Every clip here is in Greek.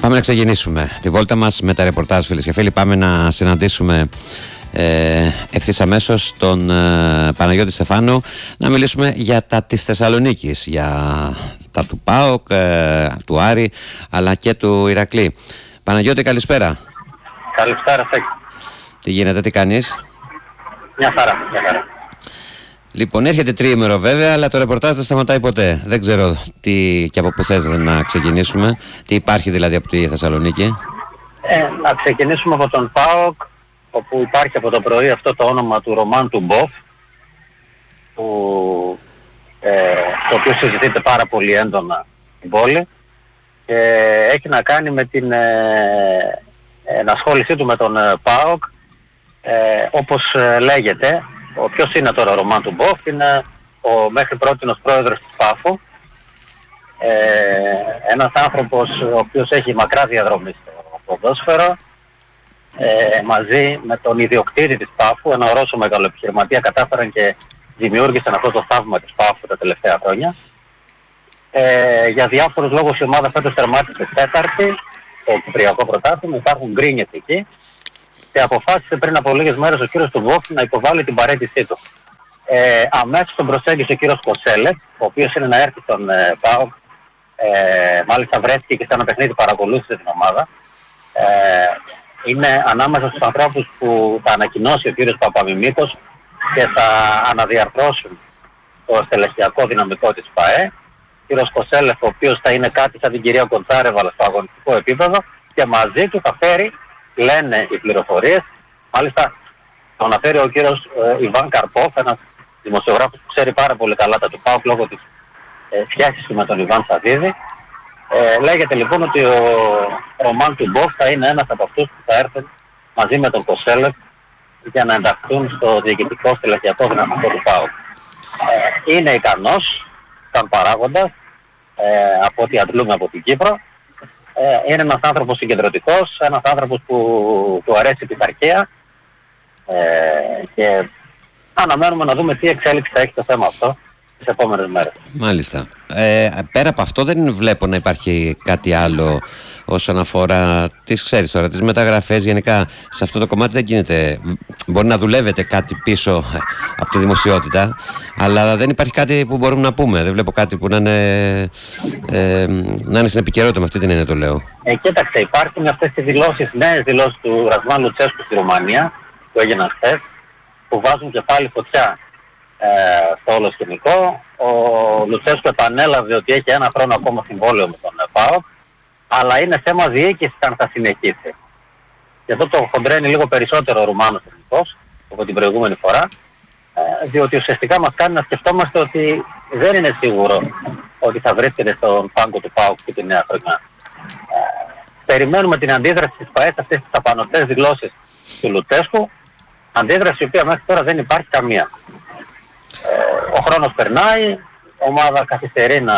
Πάμε να ξεκινήσουμε τη βόλτα μας με τα ρεπορτάζ, φίλες και φίλοι. Πάμε να συναντήσουμε ευθύς αμέσως τον Παναγιώτη Στεφάνου, να μιλήσουμε για τα της Θεσσαλονίκης, για τα του ΠΑΟΚ, του Άρη, αλλά και του Ηρακλή. Παναγιώτη, καλησπέρα. Καλησπέρα, Στέκη. Τι γίνεται, τι κάνεις? Μια χαρά, μια χαρά. Λοιπόν, έρχεται τριήμερο βέβαια, αλλά το ρεπορτάζ δεν σταματάει ποτέ. Δεν ξέρω τι και από πού θες να ξεκινήσουμε. Τι υπάρχει δηλαδή από τη Θεσσαλονίκη? Να ξεκινήσουμε από τον ΠΑΟΚ, όπου υπάρχει από το πρωί αυτό το όνομα του Ρωμάν του Μποφ, το οποίο συζητείται πάρα πολύ έντονα στην πόλη και έχει να κάνει με την ενασχόλησή του με τον ΠΑΟΚ, όπως λέγεται. Ποιος είναι τώρα ο Ρωμάν του Μποφ? Είναι ο μέχρι πρότινος πρόεδρος της ΠΑΦΟ, ένας άνθρωπος ο οποίος έχει μακρά διαδρομή στο ποδόσφαιρο, μαζί με τον ιδιοκτήτη της ΠΑΦΟ, ένα Ρώσο μεγαλοεπιχειρηματία, κατάφεραν και δημιούργησαν αυτό το θαύμα της ΠΑΦΟ τα τελευταία χρόνια. Για διάφορους λόγους η ομάδα φέτος τερμάτισε τέταρτη στο Κυπριακό Πρωτάθλημα, υπάρχουν γκρίνιες εκεί, και αποφάσισε πριν από λίγες μέρες ο κύριος του Βόφ να υποβάλει την παραίτησή του. Αμέσως τον προσέγγισε ο κύριος Κοσέλεφ, ο οποίος είναι να έρθει στον ΠΑΟΚ, μάλιστα βρέθηκε και σε ένα παιχνίδι, παρακολούθησε την ομάδα. Είναι ανάμεσα στους ανθρώπους που θα ανακοινώσει ο κύριος Παπαμιμήτος και θα αναδιαρθρώσουν το στελεχειακό δυναμικό της ΠΑΕ. Ο κύριος Κοσέλεφ, ο οποίος θα είναι κάτι σαν την κυρία Κοντσάρεβα στο αγωνιστικό επίπεδο, και μαζί του θα φέρει, λένε οι πληροφορίες, μάλιστα το αναφέρει ο κύριος Ιβάν Καρπόφ, ένας δημοσιογράφος που ξέρει πάρα πολύ καλά τα του ΠΑΟΚ λόγω της σχέσης του με τον Ιβάν Σαββίδη. Λέγεται λοιπόν ότι ο Ρωμάν του Μποφ θα είναι ένας από αυτούς που θα έρθουν μαζί με τον Κοσέλεφ για να ενταχθούν στο διοικητικό στελεχειακό δυναμικό του ΠΑΟΚ. Είναι ικανός σαν παράγοντας, από ό,τι αντλούμε από την Κύπρο. Είναι ένας άνθρωπος συγκεντρωτικός, ένας άνθρωπος που του αρέσει η πειθαρχία, και αναμένουμε να δούμε τι εξέλιξη θα έχει το θέμα αυτό τις επόμενες μέρες. Μάλιστα. Πέρα από αυτό δεν βλέπω να υπάρχει κάτι άλλο όσον αφορά τις μεταγραφές. Γενικά σε αυτό το κομμάτι δεν γίνεται. Μπορεί να δουλεύετε κάτι πίσω από τη δημοσιότητα, αλλά δεν υπάρχει κάτι που μπορούμε να πούμε. Δεν βλέπω κάτι που να είναι στην επικαιρότητα, με αυτή την έννοια το λέω. Κοίταξε, υπάρχουν αυτές οι δηλώσεις, νέες δηλώσεις του Ρασμάν Λουτσέσκου στη Ρουμανία που έγιναν χθες, που βάζουν και πάλι φωτιά στο όλο σκηνικό. Ο Λουτσέσκου επανέλαβε ότι έχει ένα χρόνο ακόμα συμβόλαιο με τον ΠΑΟΚ, αλλά είναι θέμα διοίκησης αν θα συνεχίσει. Και αυτό το χοντρένει λίγο περισσότερο ο Ρουμάνος εθνικός από την προηγούμενη φορά, διότι ουσιαστικά μας κάνει να σκεφτόμαστε ότι δεν είναι σίγουρο ότι θα βρίσκεται στον πάγκο του ΠΑΟΚ και τη νέα χρονιά. Περιμένουμε την αντίδραση της ΠΑΕ σε αυτές τις απανωτές δηλώσεις του Λουτσέσκου, αντίδραση η οποία μέχρι τώρα δεν υπάρχει καμία. Ο χρόνος περνάει, η ομάδα καθυστερεί να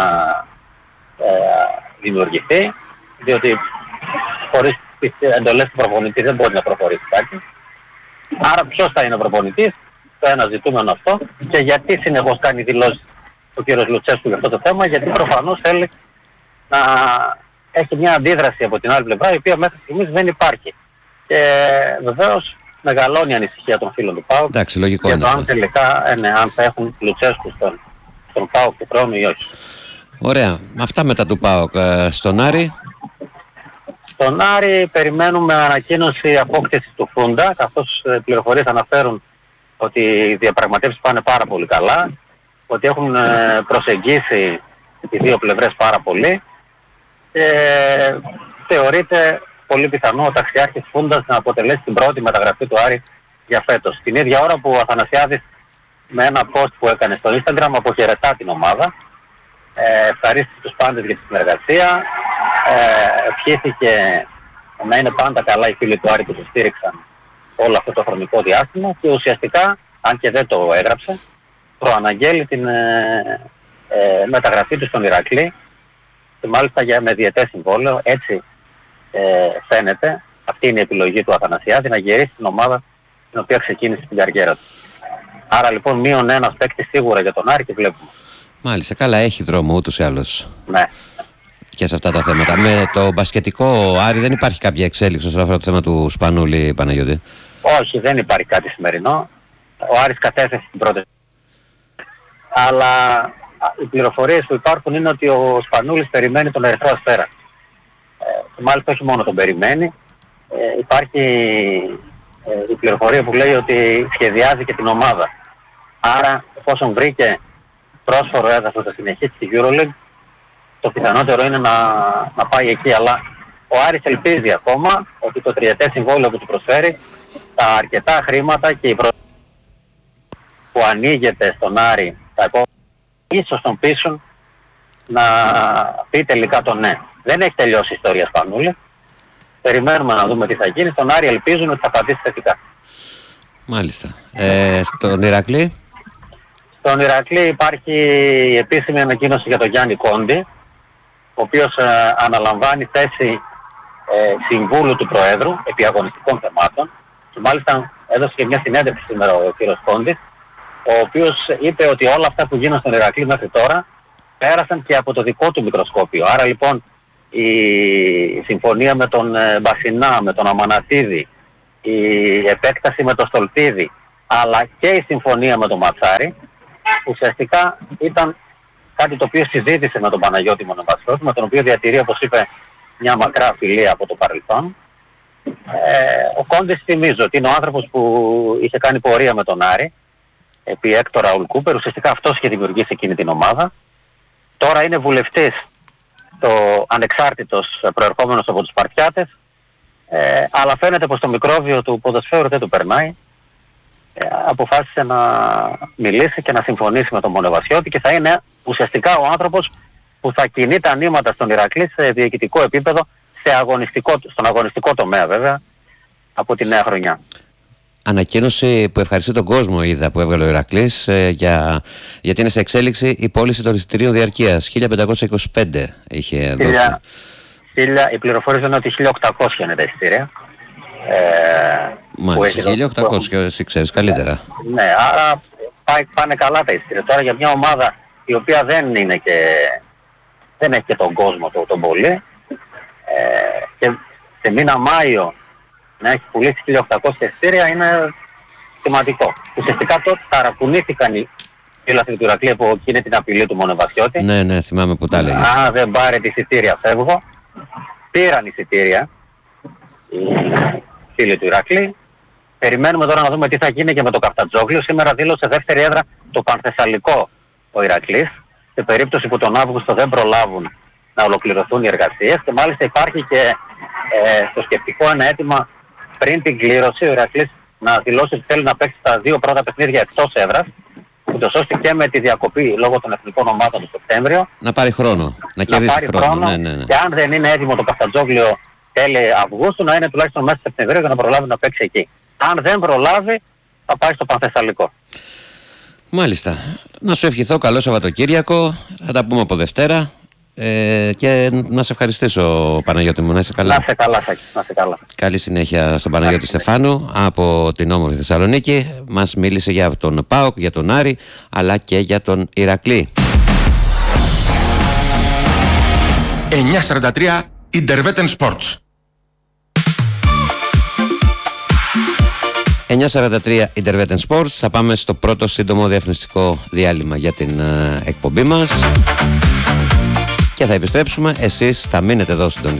δημιουργηθεί, διότι χωρίς τις εντολές του προπονητή δεν μπορεί να προχωρήσει κάτι. Άρα ποιος θα είναι ο προπονητής, το ένα ζητούμενο αυτό, και γιατί συνεχώς κάνει δηλώσεις ο κύριος Λουτσέσκου για αυτό το θέμα? Γιατί προφανώς θέλει να έχει μια αντίδραση από την άλλη πλευρά, η οποία μέχρι στιγμής δεν υπάρχει. Και βεβαίως μεγαλώνει η ανησυχία των φίλων του ΠΑΟΚ. Εντάξει, λογικό για είναι. το αν τελικά αν θα έχουν Λουτσέσκου στον ΠΑΟΚ του χρόνου ή όχι. Ωραία. Αυτά μετά του ΠΑΟΚ. Στον Άρη. Στον Άρη περιμένουμε ανακοίνωση απόκτησης του Φούντα, καθώς πληροφορίες αναφέρουν ότι οι διαπραγματεύσεις πάνε πάρα πολύ καλά, ότι έχουν προσεγγίσει τις δύο πλευρές πάρα πολύ, και θεωρείται πολύ πιθανό ο ταξιάρχης Φούντας να αποτελέσει την πρώτη μεταγραφή του Άρη για φέτος. Την ίδια ώρα που ο Αθανασιάδης με ένα post που έκανε στο Instagram αποχαιρετά την ομάδα, ευχαρίστησε τους πάντες για τη συνεργασία, ευχήθηκε να είναι πάντα καλά οι φίλοι του Άρη που του στήριξαν όλο αυτό το χρονικό διάστημα, και ουσιαστικά, αν και δεν το έγραψε, προαναγγέλει την μεταγραφή του στον Ηρακλή, και μάλιστα με διετές συμβόλαιο. Έτσι φαίνεται, αυτή είναι η επιλογή του Αθανασιάδη, να γυρίσει την ομάδα την οποία ξεκίνησε την καριέρα του. Άρα λοιπόν μείον ένας παίκτης σίγουρα για τον Άρη, και βλέπουμε. Μάλιστα, καλά, έχει δρόμο ούτως ή άλλως. Ναι. και σε αυτά τα θέματα. Με το μπασκετικό Άρη δεν υπάρχει κάποια εξέλιξη όσον αφορά το θέμα του Σπανούλη, Παναγιώτη? Όχι, δεν υπάρχει κάτι σημερινό. Ο Άρης κατέθεσε την πρόταση. Αλλά οι πληροφορίες που υπάρχουν είναι ότι ο Σπανούλης περιμένει τον Ερυθρό Αστέρα. Και μάλιστα όχι μόνο τον περιμένει. Υπάρχει η πληροφορία που λέει ότι σχεδιάζει και την ομάδα. Άρα, εφόσον βρήκε πρόσφορο έδαφος να συνεχίσει τη EuroLeague, το πιθανότερο είναι να πάει εκεί. Αλλά ο Άρης ελπίζει ακόμα ότι το τριετές συμβόλαιο που του προσφέρει, τα αρκετά χρήματα και η που ανοίγεται στον Άρη, τα επόμενα ίσως τον πείσουν να πει τελικά το ναι. Δεν έχει τελειώσει η ιστορία Σπανούλη. Περιμένουμε να δούμε τι θα γίνει. Στον Άρη ελπίζουν ότι θα απαντήσει θετικά. Μάλιστα. Στον Ηρακλή? Στον Ηρακλή υπάρχει η επίσημη ανακοίνωση για τον Γιάννη Κόντι, ο οποίος αναλαμβάνει θέση συμβούλου του Προέδρου επί αγωνιστικών θεμάτων, και μάλιστα έδωσε και μια συνέντευξη σήμερα ο κ. Κόντης, ο οποίος είπε ότι όλα αυτά που γίνανε στον Ηρακλή μέχρι τώρα πέρασαν και από το δικό του μικροσκόπιο. Άρα λοιπόν η συμφωνία με τον Μπασινά, με τον Αμανατίδη, η επέκταση με τον Στολτίδη, αλλά και η συμφωνία με τον Ματσάρη, ουσιαστικά ήταν κάτι το οποίο συζήτησε με τον Παναγιώτη Μονοπασιώτη, με τον οποίο διατηρεί, όπως είπε, μια μακρά φιλία από το παρελθόν. Ο Κόντης, θυμίζω ότι είναι ο άνθρωπος που είχε κάνει πορεία με τον Άρη επί Έκτορ Ραούλ Κούπερ. Ουσιαστικά αυτός είχε δημιουργήσει εκείνη την ομάδα. Τώρα είναι βουλευτής, ανεξάρτητος, προερχόμενος από τους Σπαρτιάτες, αλλά φαίνεται πως το μικρόβιο του ποδοσφαίρου δεν του περνάει. Αποφάσισε να μιλήσει και να συμφωνήσει με τον Μονεβασιώτη και θα είναι ουσιαστικά ο άνθρωπος που θα κινεί τα νήματα στον Ηρακλή σε διοικητικό επίπεδο, στον αγωνιστικό τομέα βέβαια, από τη νέα χρονιά. Ανακοίνωση που ευχαριστεί τον κόσμο, είδα, που έβγαλε ο Ηρακλής, γιατί είναι σε εξέλιξη η πώληση των εισιτηρίων διαρκείας. 1525 είχε δώσει. Οι πληροφορίες είναι ότι 1800 είναι τα εισιτήρια. Μάλιστα, 1800 και εσύ ξέρεις καλύτερα. Ναι, άρα πάνε καλά τα εισιτήρια. Τώρα για μια ομάδα η οποία δεν έχει και τον κόσμο τον πολύ, και σε μήνα Μάιο να έχει πουλήσει 1800 εισιτήρια είναι σημαντικό. Ουσιαστικά τότε ταρακουνήθηκαν οι φίλαθλοι του Ηρακλή από εκείνη την απειλή του Μονεβασιώτη. Ναι, θυμάμαι που τα έλεγες. Αν δεν πάρετε εισιτήρια φεύγω. Πήραν εισιτήρια οι φίλοι του Ηρακλή. Περιμένουμε τώρα να δούμε τι θα γίνει και με το Καφτατζόγλιο. Σήμερα δήλωσε δεύτερη έδρα το Πανθεσσαλικό ο Ηρακλής, σε περίπτωση που τον Αύγουστο δεν προλάβουν να ολοκληρωθούν οι εργασίες, και μάλιστα υπάρχει και στο σκεπτικό ένα αίτημα πριν την κλήρωση ο Ηρακλής να δηλώσει ότι θέλει να παίξει τα δύο πρώτα παιχνίδια εκτός έδρας, ούτως ώστε και με τη διακοπή λόγω των εθνικών ομάδων του Σεπτέμβριο να πάρει χρόνο, να κερδίσει χρόνο. Ναι. Και αν δεν είναι έτοιμο το Καφτατζόγλιο τέλη Αυγούστου, να είναι τουλάχιστον μέσα Σεπτεμβρίου για να προλάβει να παίξει εκεί. Αν δεν προλάβει, θα πάει στο Πανθεσσαλικό. Μάλιστα. Να σου ευχηθώ καλό Σαββατοκύριακο. Θα τα πούμε από Δευτέρα. Και να σε ευχαριστήσω, Παναγιώτη μου, να είσαι καλά. Να είσαι καλά, Σάκη, να είσαι καλά. Καλή συνέχεια στον Παναγιώτη Στεφάνου από την όμορφη Θεσσαλονίκη. Μας μίλησε για τον ΠΑΟΚ, για τον Άρη, αλλά και για τον Ηρακλή. 9:43 Intervetten Sports. 9:43 Intervetten Sports. Θα πάμε στο πρώτο σύντομο διαφημιστικό διάλειμμα για την εκπομπή μας και θα επιστρέψουμε. Εσείς θα μείνετε εδώ συντονισμένοι.